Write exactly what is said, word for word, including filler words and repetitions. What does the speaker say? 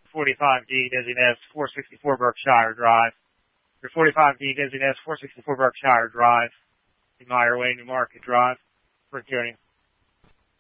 forty-five D designated as four sixty-four Berkshire Drive. Your forty-five D designated as four sixty-four Berkshire Drive, in Meyerway, Newmarket Drive, for County.